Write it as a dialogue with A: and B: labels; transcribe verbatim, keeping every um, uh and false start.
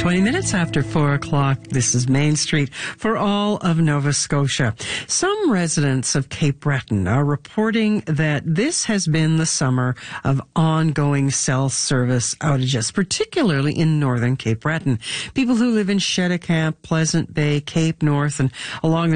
A: twenty minutes after four o'clock, this is Main Street for all of Nova Scotia. Some residents of Cape Breton are reporting that this has been the summer of ongoing cell service outages, particularly in northern Cape Breton. People who live in Cheticamp, Pleasant Bay, Cape North, and along